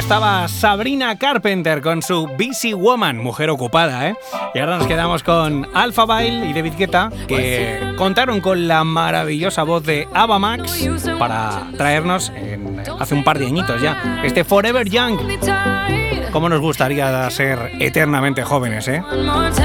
estaba Sabrina Carpenter con su Busy Woman, mujer ocupada, ¿eh? Y ahora nos quedamos con Alphaville y David Guetta, que contaron con la maravillosa voz de Ava Max para traernos, hace un par de añitos ya, este Forever Young. Cómo nos gustaría ser eternamente jóvenes, ¿eh?